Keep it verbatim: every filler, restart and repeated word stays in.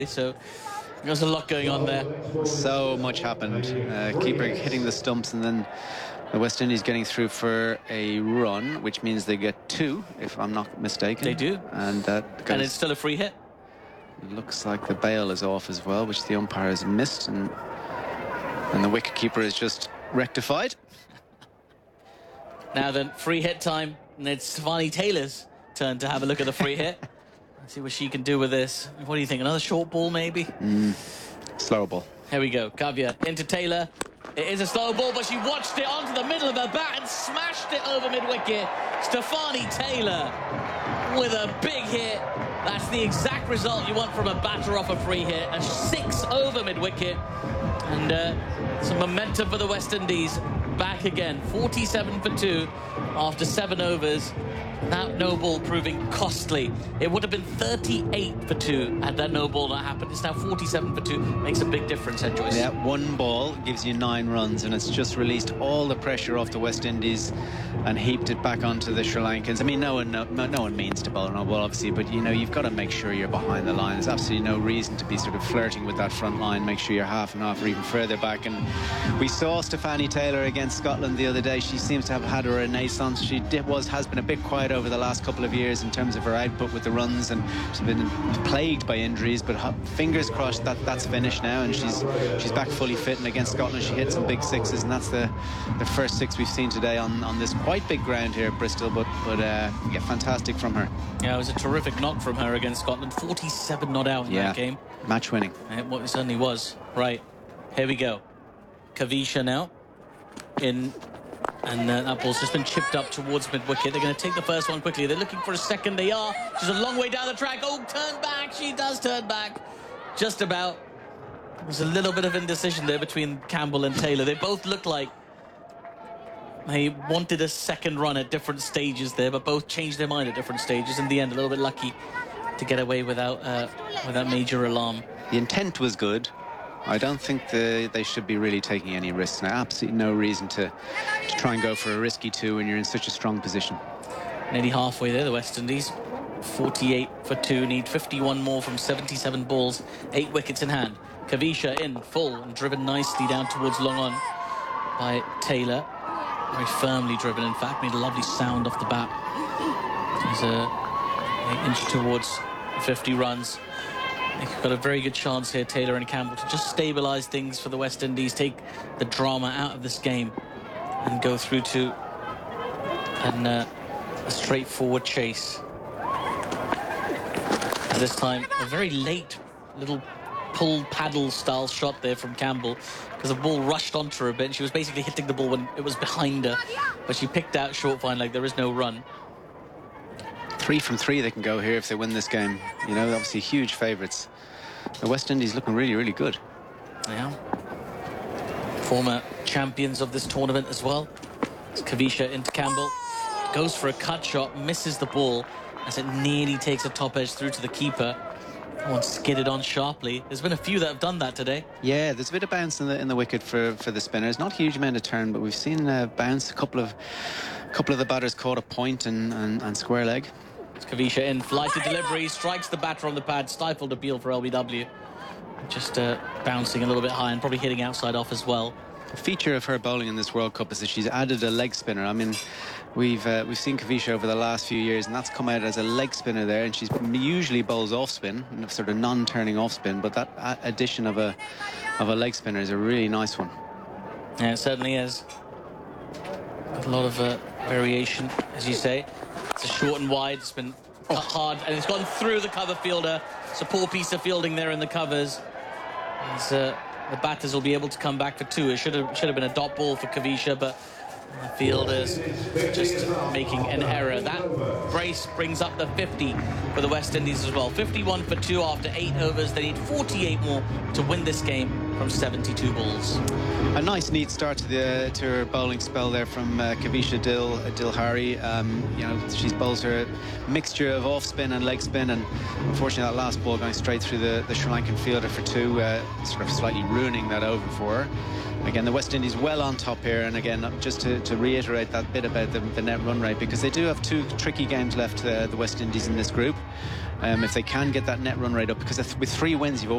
So there's a lot going on there. So much happened. Uh, keeper hitting the stumps, and then the West Indies getting through for a run, which means they get two, if I'm not mistaken. They do. And that goes, and it's still a free hit. Looks like the bail is off as well, which the umpire has missed, and and the wicketkeeper is just rectified. Now then, free hit time, and it's Stefanie Taylor's turn to have a look at the free hit. Let's see what she can do with this. What do you think? Another short ball, maybe? Mm, slow ball. Here we go. Kavya into Taylor. It is a slow ball, but she watched it onto the middle of her bat and smashed it over mid-wicket. Stefanie Taylor with a big hit. That's the exact result you want from a batter off a free hit. A six over mid-wicket. And uh, some momentum for the West Indies. Back again. forty-seven for two after seven overs. That no ball proving costly. It would have been thirty-eight for two had that no ball not happened. It's now forty-seven for two. Makes a big difference, Ed Joyce. Yeah, one ball gives you nine runs, and it's just released all the pressure off the West Indies and heaped it back onto the Sri Lankans. I mean, no one, no, no one means to bowl a no ball, obviously, but you know, you've got to make sure you're behind the line. There's absolutely no reason to be sort of flirting with that front line. Make sure you're half and half or even further back. And we saw Stefanie Taylor against Scotland the other day. She seems to have had a renaissance. She did, was has been a bit quiet over the last couple of years in terms of her output with the runs, and she's been plagued by injuries, but fingers crossed that that's finished now, and she's she's back fully fit. And against Scotland she hit some big sixes, and that's the the first six we've seen today on on this quite big ground here at Bristol, but but uh, yeah, fantastic from her. Yeah, it was a terrific knock from her against Scotland. forty-seven not out in yeah, that game. Match winning. It certainly was. Right, here we go. Kavisha now in. And uh, that ball's just been chipped up towards mid-wicket. They're going to take the first one quickly. They're looking for a second. They are. She's a long way down the track. Oh, turn back. She does turn back. Just about. There's a little bit of indecision there between Campbell and Taylor. They both look like they wanted a second run at different stages there, but both changed their mind at different stages. In the end, a little bit lucky to get away without, uh, without major alarm. The intent was good. I don't think the, they should be really taking any risks now. Absolutely no reason to, to try and go for a risky two when you're in such a strong position. Nearly halfway there, the West Indies. forty-eight for two, need fifty-one more from seventy-seven balls, eight wickets in hand. Kavisha in full and driven nicely down towards long on by Taylor. Very firmly driven, in fact, made a lovely sound off the bat. He's a, a inch towards fifty runs. They've got a very good chance here, Taylor and Campbell, to just stabilise things for the West Indies, take the drama out of this game and go through to an, uh, a straightforward chase. This time, a very late little pull paddle style shot there from Campbell, because the ball rushed onto her a bit and she was basically hitting the ball when it was behind her, but she picked out short fine like there is no run. Three from three they can go here if they win this game. You know, obviously huge favourites. The West Indies looking really, really good. Yeah. Former champions of this tournament as well. It's Kavisha into Campbell. Goes for a cut shot, misses the ball as it nearly takes a top edge through to the keeper. One skidded on sharply. There's been a few that have done that today. Yeah, there's a bit of bounce in the in the wicket for for the spinners. Not a huge amount of turn, but we've seen uh, bounce. A couple of a couple of the batters caught a point and, and, and square leg. Kavisha in, flighted delivery, strikes the batter on the pad, stifled appeal for L B W. Just uh, bouncing a little bit high and probably hitting outside off as well. The feature of her bowling in this World Cup is that she's added a leg spinner. I mean, we've uh, we've seen Kavisha over the last few years, and that's come out as a leg spinner there, and she's usually bowls off spin, sort of non-turning off spin, but that addition of a of a leg spinner is a really nice one. Yeah, it certainly is. A lot of uh, variation, as you say. It's a short and wide. It's been cut hard, and it's gone through the cover fielder. It's a poor piece of fielding there in the covers. As, uh, the batters will be able to come back for two. It should have should have been a dot ball for Kavisha, but the fielders just making an error. That brace brings up the fifty for the West Indies as well. fifty-one for two after eight overs. They need forty-eight more to win this game from seventy-two balls. A nice, neat start to the to her bowling spell there from uh, Kavisha Dil Dilhari. Um, you know, she's bowled her mixture of off spin and leg spin, and unfortunately that last ball going straight through the, the Sri Lankan fielder for two, uh, sort of slightly ruining that over for her. Again, the West Indies well on top here, and again, just to, to reiterate that bit about the, the net run rate, because they do have two tricky games left, uh, the West Indies in this group. Um, if they can get that net run rate up, because with three wins, you've